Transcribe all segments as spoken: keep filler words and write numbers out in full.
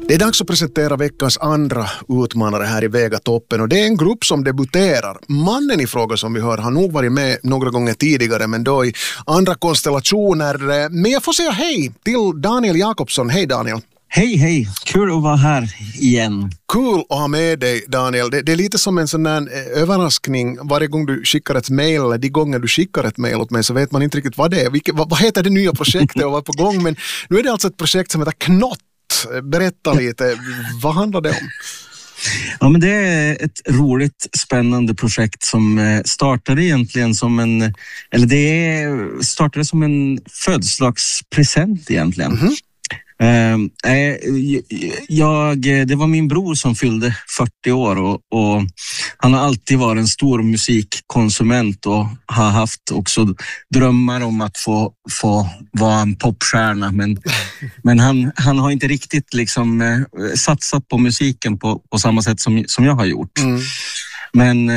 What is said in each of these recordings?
Det är dags att presentera veckans andra utmanare här i Vegatoppen, och det är en grupp som debuterar. Mannen i fråga som vi hör har nog varit med några gånger tidigare, men då i andra konstellationer. Men jag får säga hej till Daniel Jakobsson. Hej Daniel. Hej, hej. Kul att vara här igen. Kul att ha med dig Daniel. Det, det är lite som en sån där överraskning varje gång du skickar ett mejl, eller de gånger du skickar ett mejl åt mig så vet man inte riktigt vad det är. Vilket, vad, vad heter det nya projektet och vad är på gång? Men nu är det alltså ett projekt som heter Knott. Berätta lite, vad handlar det om? Ja, men det är ett roligt, spännande projekt som startade egentligen som en, eller det startade som en födelsedagspresent egentligen. Mm-hmm. Uh, jag, det var min bror som fyllde fyrtio år och, och han har alltid varit en stor musikkonsument och har haft också drömmar om att få, få vara en popstjärna, men, men han, han har inte riktigt liksom, uh, satsat på musiken på, på samma sätt som, som jag har gjort. Mm. Men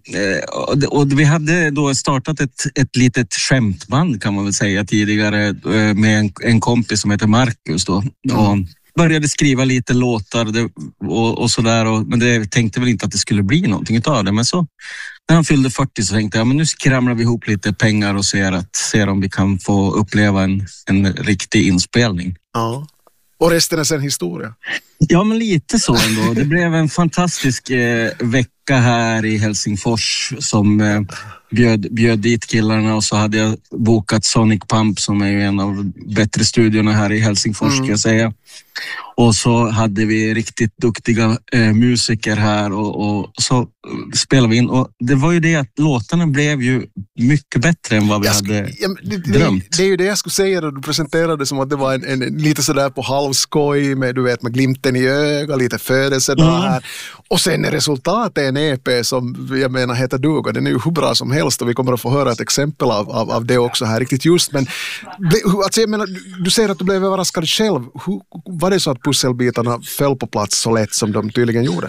eh, och vi hade då startat ett, ett litet skämtband kan man väl säga tidigare eh, med en, en kompis som heter Marcus då. Mm. Och började skriva lite låtar det, och, och sådär, och, men det tänkte väl inte att det skulle bli någonting utav det. Men så när han fyllde fyrtio så tänkte jag, men nu skramlar vi ihop lite pengar och ser, att, ser om vi kan få uppleva en, en riktig inspelning. Ja. Och resten är sen historia. Ja, men lite så ändå. Det blev en fantastisk eh, vecka här i Helsingfors som eh, bjöd, bjöd dit killarna, och så hade jag bokat Sonic Pump som är ju en av bättre studiorna här i Helsingfors mm. ska jag säga. Och så hade vi riktigt duktiga eh, musiker här och, och så spelade vi in. Och det var ju det att låtarna blev ju mycket bättre än vad vi jag hade sk- ja, det, drömt. Det, det är ju det jag skulle säga då du presenterade som att det var en, en, en lite sådär på halvskoj med, du vet, med glimten i ögat, lite födelsedag här. Mm. Och sen är resultatet en E P som jag menar heter Duga. Den är ju hur bra som helst och vi kommer att få höra ett exempel av, av, av det också här riktigt just. Men alltså, jag menar, du, du säger att du blev överraskad själv. Hur, var det så att pusselbitarna föll på plats så lätt som de tydligen gjorde?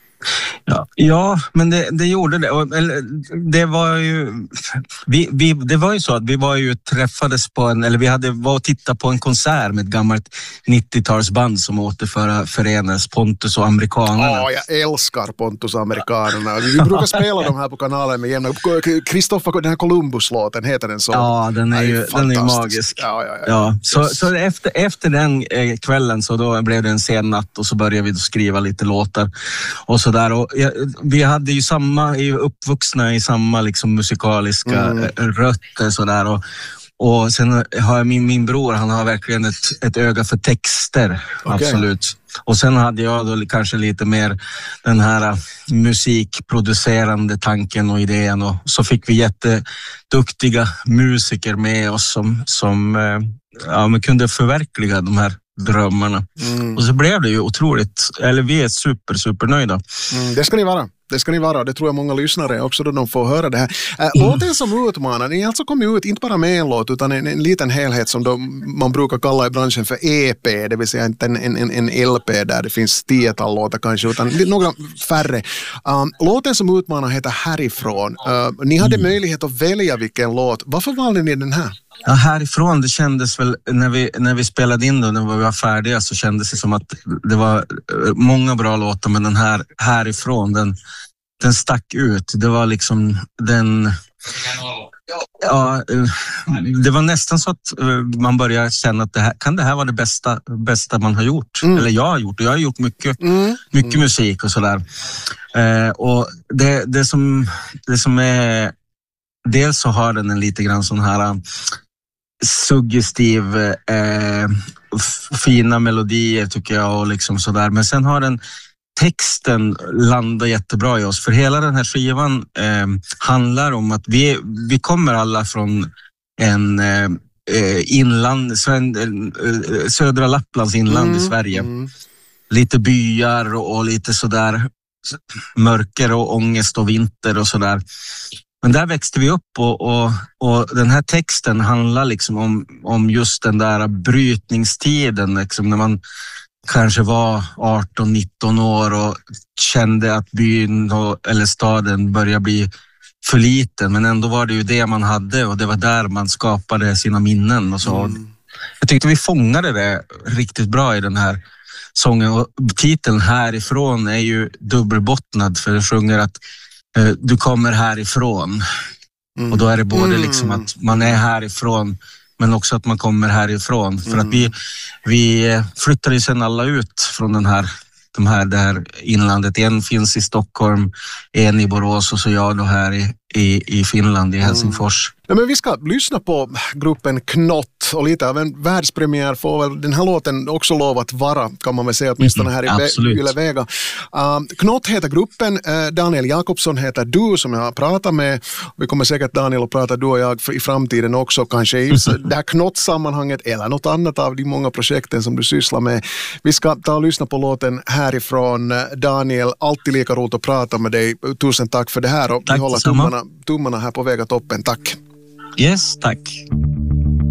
Ja, ja men det, det gjorde det. Och, eller, det var ju vi, vi, det var ju så att vi var ju träffades på en, eller vi hade var och tittade på en konsert med ett gammalt nittiotalsband som återförenades, Pontus och Amerikanerna. Ja, jag älskar Pontus och Amerikanerna. Vi brukar spela de här på kanalen med jämna. Kristoffer, den här Columbus-låten, heter den så? Ja, den är ju den är magisk. Ja, ja, ja. Ja, så, så efter, efter den eh, kvällen så då blev det en sen natt och så började vi skriva lite låtar och så där. Och jag, vi hade ju samma, är uppvuxna i samma liksom musikaliska mm. rötter så där, och och sen har jag min, min bror, han har verkligen ett, ett öga för texter, okay. Absolut. Och sen hade jag då kanske lite mer den här musikproducerande tanken och idén, och så fick vi jätteduktiga musiker med oss som, som ja, men kunde förverkliga de här drömmarna. Mm. Och så blev det ju otroligt, eller vi är super, super nöjda. Mm, det ska ni vara. Det ska ni vara, det tror jag många lyssnare också då de får höra det här. Äh, låten som utmanar, ni alltså kommer ut inte bara med en låt utan en, en liten helhet som då man brukar kalla i branschen för E P, det vill säga inte en, en, en L P där det finns tiotal låtar kanske, utan några färre. Um, låten som utmanar heter Härifrån. Uh, ni hade mm. möjlighet att välja vilken låt. Varför valde ni den här? Ja, Härifrån, det kändes väl när vi, när vi spelade in då, när vi var färdiga, så kändes det som att det var många bra låtar, men den här Härifrån, den, den stack ut. Det var liksom den... Ja, det var nästan så att man började känna att det här, kan det här vara det bästa, bästa man har gjort? Mm. Eller jag har gjort, jag har gjort mycket, mm. mycket mm. musik och sådär. Eh, och det, det, som, det som är... Dels så har den en lite grann sån här suggestiv, eh, fina melodier tycker jag, och liksom sådär. Men sen har den texten landar jättebra i oss, för hela den här skivan eh, handlar om att vi, vi kommer alla från en eh, inland, södra Lapplands inland mm. i Sverige. Mm. Lite byar och, och lite sådär mörker och ångest och vinter och sådär. Men där växte vi upp och, och, och den här texten handlar liksom om, om just den där brytningstiden, liksom när man kanske var arton nitton år och kände att byn och, eller staden började bli för liten, men ändå var det ju det man hade och det var där man skapade sina minnen och så. Mm. Jag tyckte vi fångade det riktigt bra i den här sången. Och titeln Härifrån är ju dubbelbottnad, för det sjunger att eh, du kommer härifrån. Mm. Och då är det både mm. liksom att man är härifrån, men också att man kommer härifrån. För mm. att vi, vi flyttade sedan alla ut från den här, de här, det här inlandet. En finns i Stockholm, en i Borås och så jag då här i, i, i Finland, i Helsingfors. Mm. Ja, men vi ska lyssna på gruppen Knott, och lite av en världspremiär får väl den här låten också lov att vara, kan man väl säga, åtminstone här mm, i Yle Vega. Uh, Knott heter gruppen, uh, Daniel Jakobsson heter du, som jag har pratat med. Vi kommer säkert, Daniel, att prata du och jag i framtiden också, kanske i det här Knott-sammanhanget eller något annat av de många projekten som du sysslar med. Vi ska ta och lyssna på låten Härifrån. Daniel, alltid lika roligt att prata med dig. Tusen tack för det här, och vi håller tummarna, tummarna här på Vega toppen. Tack. Yes, tack.